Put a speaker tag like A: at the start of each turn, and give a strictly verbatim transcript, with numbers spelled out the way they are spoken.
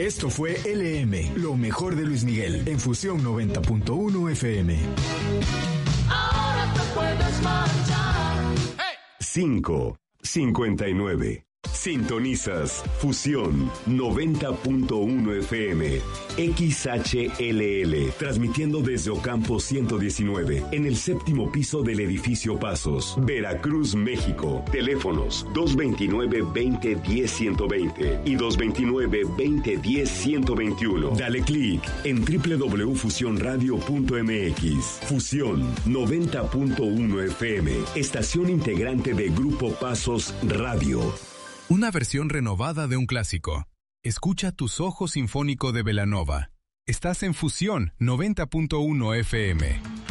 A: Esto fue L M, lo mejor de Luis Miguel, en Fusión noventa punto uno F M.
B: Ahora te puedes marchar.
C: cinco cincuenta y nueve. Sintonizas Fusión noventa punto uno F M, X H L L, transmitiendo desde Ocampo ciento diecinueve, en el séptimo piso del edificio Pasos, Veracruz, México. Teléfonos dos veintinueve, veinte, diez, ciento veinte y dos veintinueve, veinte, diez, ciento veintiuno. Dale clic en doble u doble u doble u punto fusión radio punto m x. Fusión noventa punto uno F M, estación integrante de Grupo Pasos Radio.
D: Una versión renovada de un clásico. Escucha Tus Ojos Sinfónico de Belanova. Estás en Fusión noventa punto uno F M.